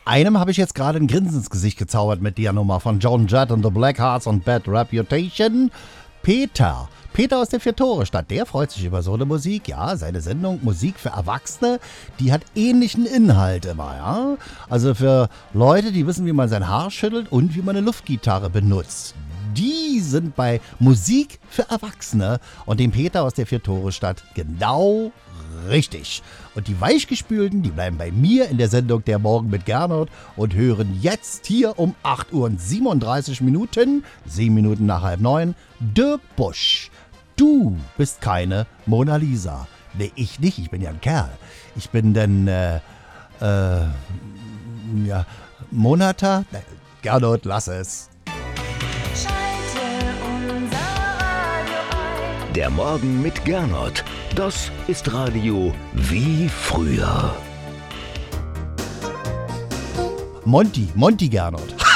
Einem habe ich jetzt gerade ein Grinsen ins Gesicht gezaubert mit der Nummer von Joan Jett und The Blackhearts und Bad Reputation. Peter aus der Vier-Tore-Stadt, der freut sich über so eine Musik. Ja, seine Sendung Musik für Erwachsene, die hat ähnlichen Inhalt immer, ja. Also für Leute, die wissen, wie man sein Haar schüttelt und wie man eine Luftgitarre benutzt. Die sind bei Musik für Erwachsene und dem Peter aus der Vier-Tore-Stadt genau richtig. Und die Weichgespülten, die bleiben bei mir in der Sendung Der Morgen mit Gernot und hören jetzt hier um 8:37 Minuten, 7 Minuten nach 8:30, De Busch. Du bist keine Mona Lisa. Nee, ich nicht, ich bin ja ein Kerl. Ich bin denn, Monata? Gernot, lass es. Der Morgen mit Gernot. Das ist Radio wie früher. Monty Gernot.